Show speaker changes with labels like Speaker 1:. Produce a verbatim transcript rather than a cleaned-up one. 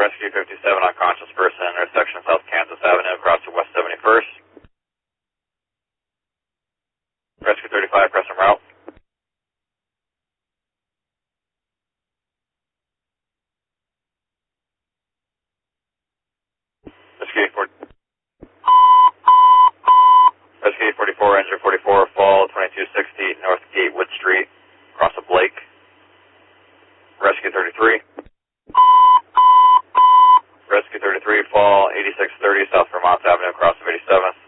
Speaker 1: Rescue fifty-seven, unconscious person, intersection South Kansas Avenue, across to West seventy-first. Rescue thirty-five, press en route. Rescue eight forty. Rescue eight forty-four, engine forty-four, fall twenty-two sixty, North Gatewood Street, across of Blake. Rescue thirty-three. Rescue thirty-three, fall eighty-six thirty, South Vermont Avenue, across of eighty-seventh.